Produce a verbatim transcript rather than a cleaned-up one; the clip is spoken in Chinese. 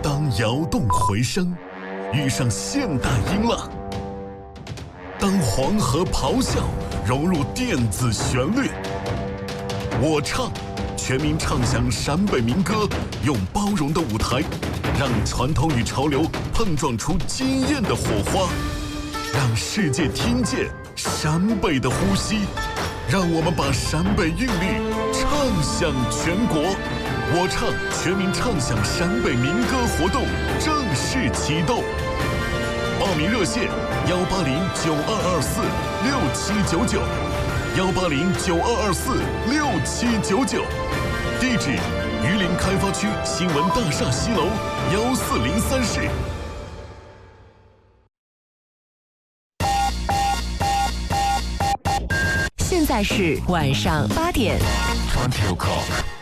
当摇动回声遇上现代音浪，当黄河咆哮融入电子旋律，我唱全民唱响陕北民歌，用包容的舞台，让传统与潮流碰撞出惊艳的火花，让世界听见陕北的呼吸，让我们把陕北韵律唱响全国。我唱全民唱响陕北民歌活动正式启动，报名热线：幺八零九二二四六七九九，幺八零九二二四六七九九。地址：榆林开发区新闻大厦西楼幺四零三室。 现在是晚上八点。 twenty o'clock。